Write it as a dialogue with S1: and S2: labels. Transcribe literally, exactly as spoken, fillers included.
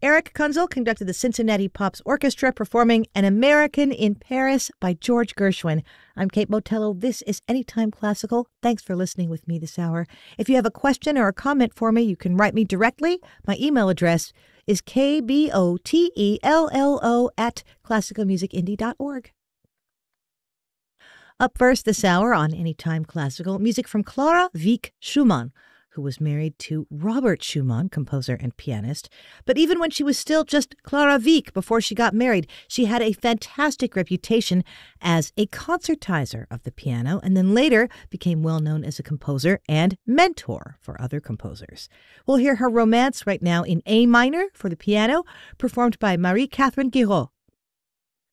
S1: Eric Kunzel conducted the Cincinnati Pops Orchestra performing An American in Paris by George Gershwin. I'm Kate Botello. This is Anytime Classical. Thanks for listening with me this hour. If you have a question or a comment for me, you can write me directly. My email address is k b o t e l l o at classical music indie dot org. Up first this hour on Anytime Classical, music from Clara Wieck Schumann, who was married to Robert Schumann, composer and pianist. But even when she was still just Clara Wieck before she got married, she had a fantastic reputation as a concertizer of the piano, and then later became well known as a composer and mentor for other composers. We'll hear her romance right now in A minor for the piano, performed by Marie-Catherine Guiraud.